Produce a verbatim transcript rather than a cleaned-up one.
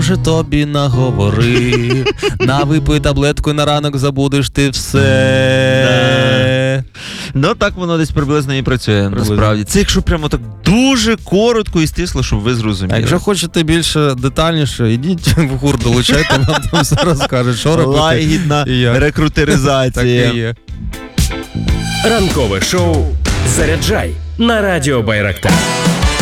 вже тобі наговорив, на випий таблетку, на ранок забудеш ти все. Ну так воно десь приблизно і працює, Приблизно. насправді. Це якщо прямо так дуже коротко і стисло, щоб ви зрозуміли. А якщо хочете більше детальніше, ідіть в гурт, долучайте, вам там все розкажуть, що робити. Лагідна і як. рекрутеризація. Так і є. Ранкове шоу «Заряджай» на радіо Байрактар.